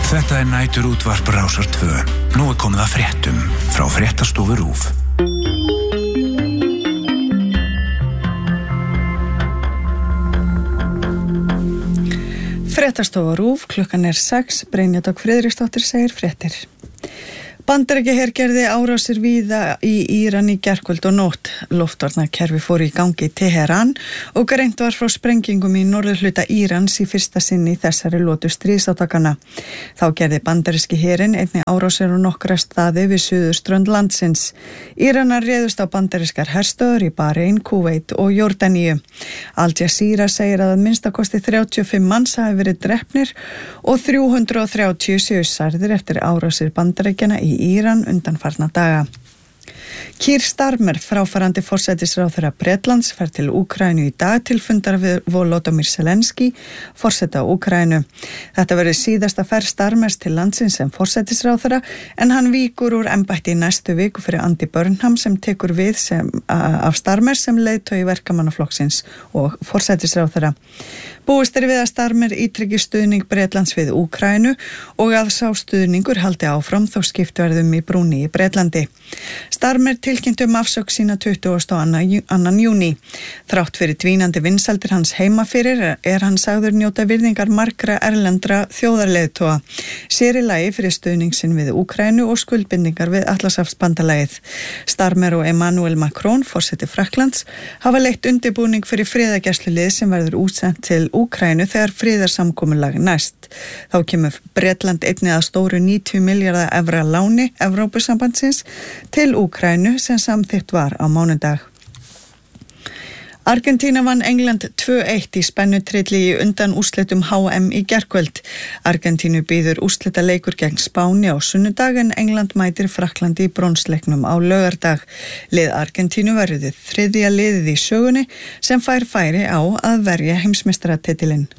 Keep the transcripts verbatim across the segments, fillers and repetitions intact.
Þetta er næturútvarp Rásar tvö. Nú er komið að fréttum frá fréttastofu RÚV. Fréttastofa RÚV, klukkan er sex, Brynja Dögg Friðriksdóttir segir fréttir. Bandaríkjaher gerði árásir víða í Íran í gærkvöld og nótt. Loftvarnakerfi fór í gangi í Teheran og greint var frá sprengingum í norðurhluta Írans í fyrsta sinni í þessari lotu stríðsátakana. Þá gerði bandaríski herinn einnig árásir á nokkra staði við suðurströnd landsins. Íranar réðust á bandarískar herstöðvar í Bahrein, Kúveit og Jórdaníu. Al Jazeera segir að að minnstakosti þrjátíu og fimm manns hafi verið drepnir og þrjú hundruð þrjátíu séu særðir eftir árásir Bandaríkjanna í Íran undanfarna daga. Keir Starmer, fráfarandi forsætisráðherra Bretlands, fer til Úkraínu í dag til fundar við Volodymyr Zelensky, forseta Úkraínu. Þetta verður síðasta ferð Starmers til landsins sem forsætisráðherra en hann víkur úr embætti í næstu viku fyrir Andy Burnham sem tekur við sem, af Starmers sem leiðtogi verkamannaflokksins og forsætisráðherra. Búist er við að Starmer ítryggi stuðning Bretlands við Úkraínu og að sá stuðningur haldi áfram þó skipt verðum í brúni í Bretlandi. Starmer tilkynnti um afsögn sína tuttugasta og annan júní. Þrátt fyrir dvínandi vinsældir hans heima fyrir er hann sagður njóta virðingar margra erlendra þjóðarleiðtoga, sér í lagi fyrir stuðning sinn við Úkraínu og skuldbindingar við Atlantshafsbandalagið. Starmer og Emmanuel Macron, forseti Frakklands, hafa leitt undirbúning fyrir friðargæslulið sem verður útsent til Úkraínu þegar friðarsamkomulag næst. Þá kemur Bretland einnig að stóru níutíu milljarða evra láni Evrópusambandsins til Úkraínu sem samþykkt var á mánudag. Argentína vann England tvö eitt í spennutrilli í undan úrslitum H M í gærkvöld. Argentínu býður úrslitaleikur gegn Spáni á sunnudag en England mætir Frakklandi í bronsleiknum á laugardag. Lið Argentínu verður þriðja liðið í sögunni sem fær færi á að verja heimsmeistaratitilinn.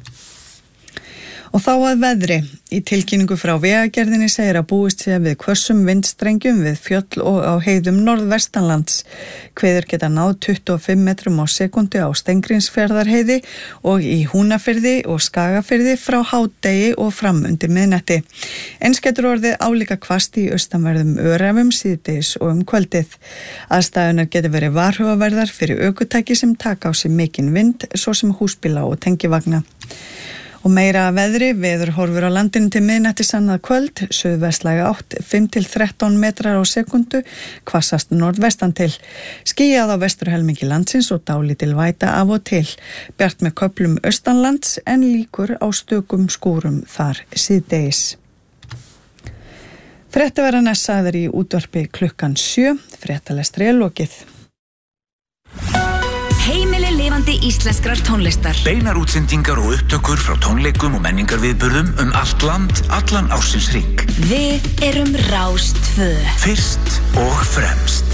Og þá að veðri. Í tilkynningu frá Vegagerðinni segir að búist sé við hvössum vindstrengjum við fjöll og á heiðum norðvestanlands. Hviður geta náð tuttugu og fimm metrum á sekundu á Steingrímsfjarðarheiði og í Húnafirði og Skagafirði frá hádegi og fram undir miðnætti. Eins getur orðið álíka hvasst í austanverðum Öræfum síðdegis og um kvöldið. Aðstæðunar getur verið varhugaverðar fyrir ökutæki sem taka á sig mikinn vind, svo sem húsbíla og tengivagna. Og meira að veðri, veður horfur á landinu til miðnætti annað kvöld, suðvestlæga átt fimm til þrettán metrar á sekundu, hvassast norðvestan til. Skýjað á vesturhelmingi landsins og dálítil væta af og til. Bjart með köflum austanlands en líkur á stökum skúrum þar síðdegis. Fréttaverðan er sagður í útvarpi klukkan sjö, fréttalestri er lokið. Heimili lifandi íslenskrar tónlistar. Beinar útsendingar og upptökur frá tónleikum og menningarviðburðum um allt land, allan ársins hring. Við erum Rás tvö. Fyrst og fremst.